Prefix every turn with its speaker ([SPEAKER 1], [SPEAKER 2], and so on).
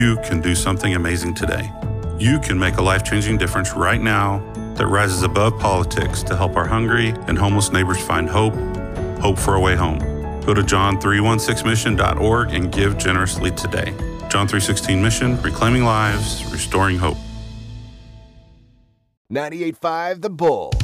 [SPEAKER 1] You can do something amazing today. You can make a life-changing difference right now that rises above politics to help our hungry and homeless neighbors find hope for a way home. Go to john316mission.org and give generously today. John 3:16 Mission, reclaiming lives, restoring hope.
[SPEAKER 2] 98.5 The Bull.